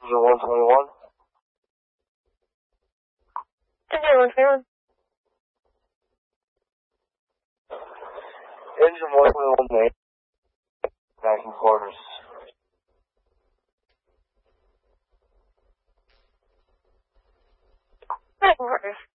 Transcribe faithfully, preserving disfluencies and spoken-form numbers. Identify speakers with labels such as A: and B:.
A: Engine one twenty-one.
B: Engine one twenty-one.
A: Engine one twenty-one, mate. Back in quarters.
B: Back in quarters.